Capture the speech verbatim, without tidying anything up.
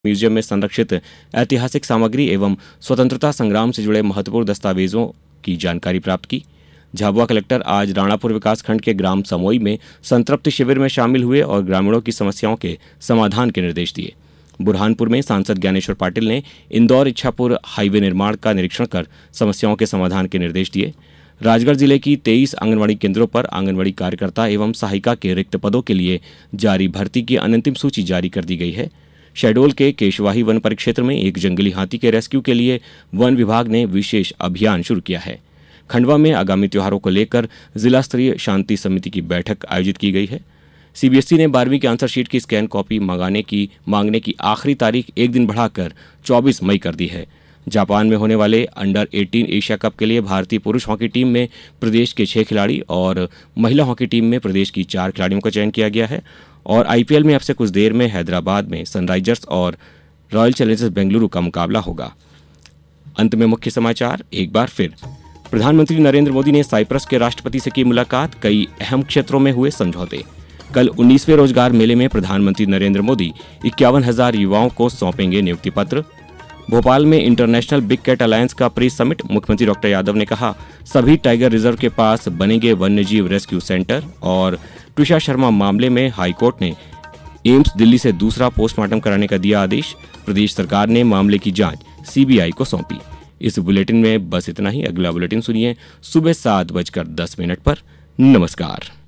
Museum में संरक्षित ऐतिहासिक सामग्री एवं स्वतंत्रता संग्राम से जुड़े महत्वपूर्ण दस्तावेजों की जानकारी प्राप्त की। झाबुआ कलेक्टर आज राणापुर विकासखंड के ग्राम समोई में संतृप्ति शिविर में शामिल हुए और ग्रामीणों की समस्याओं के समाधान के निर्देश दिए। बुरहानपुर में सांसद ज्ञानेश्वर पाटिल ने इंदौर इच्छापुर हाईवे निर्माण का निरीक्षण कर समस्याओं के समाधान के निर्देश दिए। राजगढ़ जिले की तेईस आंगनबाड़ी केंद्रों पर आंगनबाड़ी कार्यकर्ता एवं सहायिका के रिक्त पदों के लिए जारी भर्ती की अंतिम सूची जारी कर दी गई है। शहडोल के केशवाही वन परिक्षेत्र में एक जंगली हाथी के रेस्क्यू के लिए वन विभाग ने विशेष अभियान शुरू किया है। खंडवा में आगामी त्योहारों को लेकर जिला स्तरीय शांति समिति की बैठक आयोजित की गई है। सीबीएसई ने बारहवीं की आंसर शीट की स्कैन कॉपी मंगाने की मांगने की आखिरी तारीख एक दिन बढ़ाकर चौबीस मई कर दी है। जापान में होने वाले अंडर अठारह एशिया कप के लिए भारतीय पुरुष हॉकी टीम में प्रदेश के छह खिलाड़ी और महिला हॉकी टीम में प्रदेश की चार खिलाड़ियों का चयन किया गया है। और आईपीएल में अब से कुछ देर में हैदराबाद में सनराइजर्स और रॉयल चैलेंजर्स बेंगलुरु का मुकाबला होगा। अंत में मुख्य समाचार एक बार फिर। प्रधानमंत्री नरेंद्र मोदी ने साइप्रस के राष्ट्रपति से की मुलाकात, कई अहम क्षेत्रों में हुए समझौते। कल उन्नीसवें रोजगार मेले में प्रधानमंत्री नरेंद्र मोदी इक्यावन हजार युवाओं को सौंपेंगे नियुक्ति पत्र। भोपाल में इंटरनेशनल बिग कैट अलायंस का प्री समिट, मुख्यमंत्री डॉक्टर यादव ने कहा सभी टाइगर रिजर्व के पास बनेंगे वन्यजीव रेस्क्यू सेंटर। और ट्विशा शर्मा मामले में हाईकोर्ट ने एम्स दिल्ली से दूसरा पोस्टमार्टम कराने का दिया आदेश। प्रदेश सरकार ने मामले की जांच सीबीआई को सौंपी। इस बुलेटिन में बस इतना ही। अगला बुलेटिन सुनिए सुबह सात बजकर दस मिनट पर। नमस्कार।